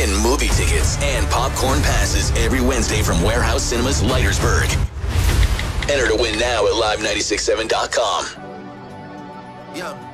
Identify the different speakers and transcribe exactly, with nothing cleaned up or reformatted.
Speaker 1: Win movie tickets and popcorn passes every Wednesday from Warehouse Cinemas, Leitersburg. Enter to win now at live nine six seven dot com.
Speaker 2: Yeah.